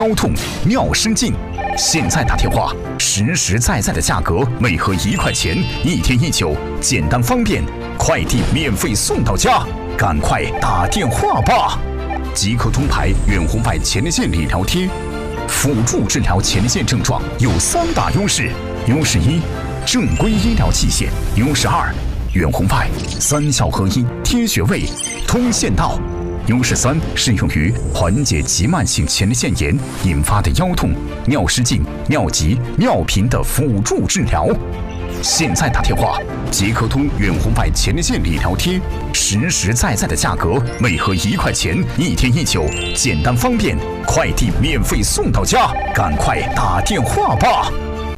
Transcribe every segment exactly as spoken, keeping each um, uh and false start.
腰痛、尿失禁。现在打电话，实实在在的价格，每盒一块钱，一天一九，简单方便，快递免费送到家，赶快打电话吧！即刻通牌远红外前列腺理疗贴，辅助治疗前列腺症状有三大优势：优势一，正规医疗器械；优势二，远红外三效合一，贴穴位，通线道。优势三，适用于缓解急慢性前列腺炎引发的腰痛、尿失禁、尿急、尿频的辅助治疗。现在打电话，即刻通远红外前列腺理疗贴，实实在在的价格，每盒一块钱，一天一九，简单方便，快递免费送到家，赶快打电话吧！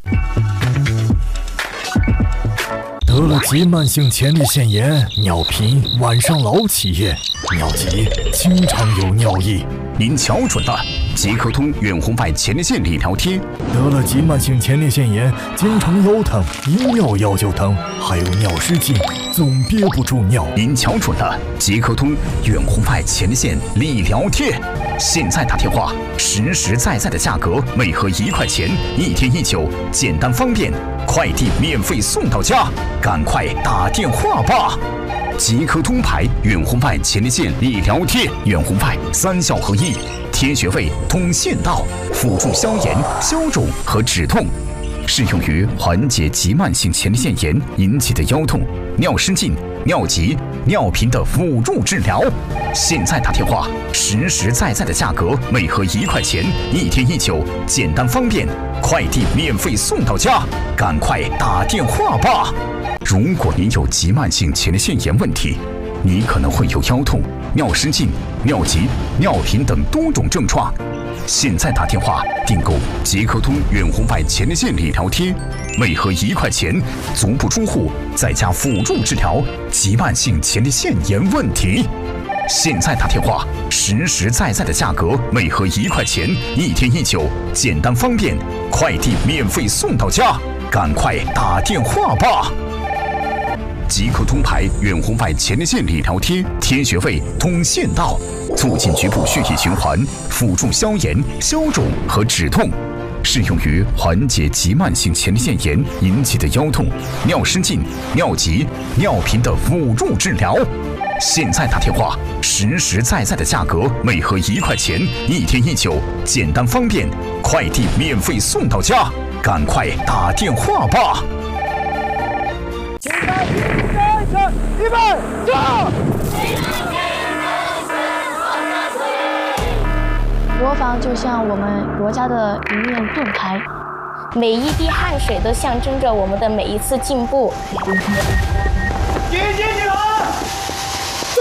得了急慢性前列腺炎，尿频，晚上老起夜，尿急，经常有尿意。 您瞧准了，即刻通远红外前列腺理疗贴。 得了急慢性前列腺炎，经常腰疼，一尿腰就疼，还有尿失禁，总憋不住尿。 您瞧准了，即刻通远红外前列腺理疗贴。现在打电话，实实在在的价格，每盒一块钱，一天一九，简单方便，快递免费送到家，赶快打电话吧！即刻通牌远红外前列腺理疗贴，远红外三效合一，贴穴位，通线道，辅助消炎、消肿和止痛，适用于缓解急慢性前列腺炎引起的腰痛、尿失禁、尿急、尿频的辅助治疗。现在打电话，实实在在的价格，每盒一块钱，一天一九，简单方便，快递免费送到家，赶快打电话吧！如果您有急慢性前列腺炎问题，你可能会有腰痛、尿失禁、尿急、尿频等多种症状。现在打电话订购即刻通远红外前列腺理疗贴，每盒一块钱，足不出户，在家辅助治疗急慢性前列腺炎问题。现在打电话，实实在在的价格，每盒一块钱，一天一九，简单方便，快递免费送到家，赶快打电话吧！即刻通牌远红外前列腺理疗贴，贴穴位，通线道，促进局部血液循环，辅助消炎、消肿和止痛，适用于缓解急慢性前列腺炎引起的腰痛、尿失禁、尿急、尿频的辅助治疗。现在打电话，实实在在的价格，每盒一块钱，一天一九，简单方便，快递免费送到家，赶快打电话吧！ 预备，走！ 国防就像我们国家的一面盾牌， 每一滴汗水都象征着我们的每一次进步。 集结起来，走！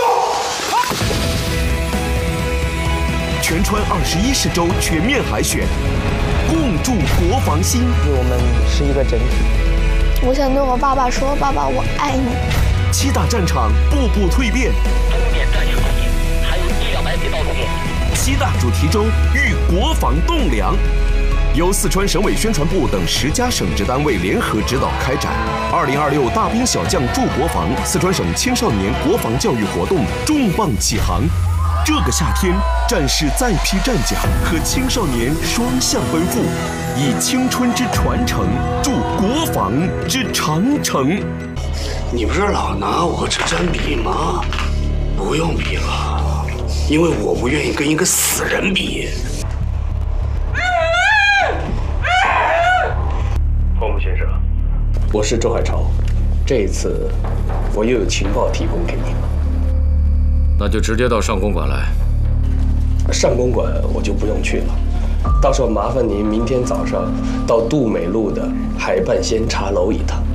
全川二十一市州全面海选，共筑国防心。 我们是一个整体。 我想对我爸爸说：“爸爸，我爱你。” 七大战场步步蜕变， 通电战术场景，还有医疗白皮道路线。 七大主题周育国防栋梁，由四川省委宣传部等十家省直单位联合指导开展。二零二六大兵小将助国防四川省青少年国防教育活动重磅启航。这个夏天，战士再披战甲，和青少年双向奔赴，以青春之传承助国防之长城。 你不是老拿我这支笔吗？不用比了，因为我不愿意跟一个死人比。 黄木先生， 我是周海潮，这一次我又有情报提供给你了。 那就直接到上公馆来。 上公馆我就不用去了，到时候麻烦您明天早上到杜美路的海半仙茶楼一趟。